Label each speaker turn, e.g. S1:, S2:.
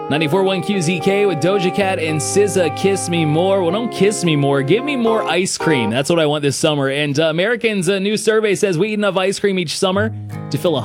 S1: 94.1 QZK with Doja Cat and SZA, Kiss Me More. Well, don't kiss me more. Give me more ice cream. That's what I want this summer. And Americans' new survey says we eat enough ice cream each summer to fill